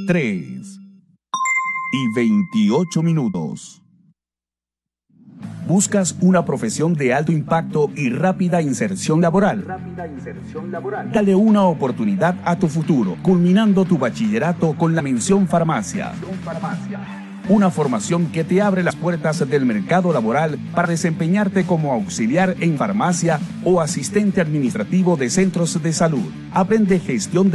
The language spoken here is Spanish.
3:28. ¿Buscas una profesión de alto impacto y rápida inserción laboral? Dale una oportunidad a tu futuro, culminando tu bachillerato con la mención farmacia. Una formación que te abre las puertas del mercado laboral para desempeñarte como auxiliar en farmacia o asistente administrativo de centros de salud. Aprende gestión